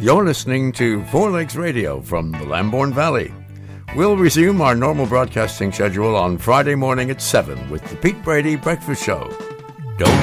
You're listening to Four Lakes Radio from the Lambourne Valley. We'll resume our normal broadcasting schedule on Friday morning at 7 with the Pete Brady Breakfast Show. Don't